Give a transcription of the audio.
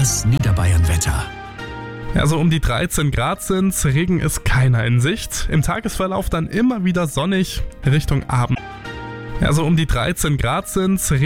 Das Niederbayern-Wetter. Also um die 13 Grad sind, Regen ist keiner in Sicht. Im Tagesverlauf dann immer wieder sonnig Richtung Abend. Also um die 13 Grad sind,